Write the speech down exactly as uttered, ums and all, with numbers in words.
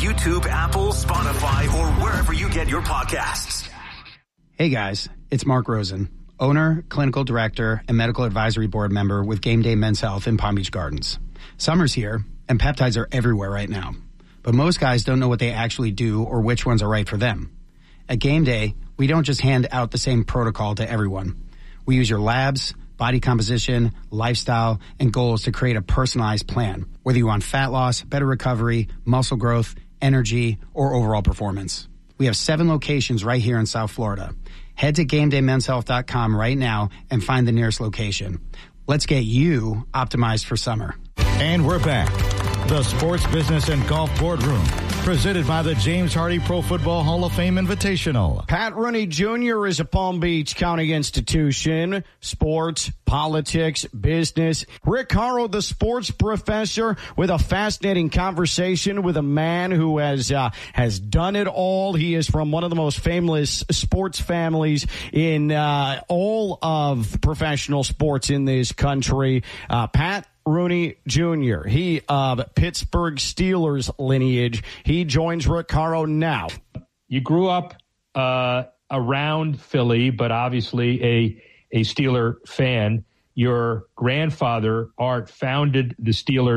YouTube, Apple, Spotify, or wherever you get your podcasts. Hey guys, it's Mark Rosen, owner, clinical director, and medical advisory board member with Game Day Men's Health in Palm Beach Gardens. Summer's here, and peptides are everywhere right now. But most guys don't know what they actually do or which ones are right for them. At Game Day, we don't just hand out the same protocol to everyone. We use your labs, body composition, lifestyle, and goals to create a personalized plan, whether you want fat loss, better recovery, muscle growth, energy, or overall performance. We have seven locations right here in South Florida. Head to game day men's health dot com right now and find the nearest location. Let's get you optimized for summer. And we're back. The Sports Business and Golf Boardroom, presented by the James Hardy Pro Football Hall of Fame Invitational. Pat Rooney Junior is a Palm Beach County institution. Sports, politics, business. Rick Horrow, the sports professor, with a fascinating conversation with a man who has uh, has done it all. He is from one of the most famous sports families in uh, all of professional sports in this country. Uh, Pat Rooney Junior He of uh, Pittsburgh Steelers lineage. He joins Rick Horrow now. You grew up uh, around Philly, but obviously a a Steeler fan. Your grandfather, Art, founded the Steelers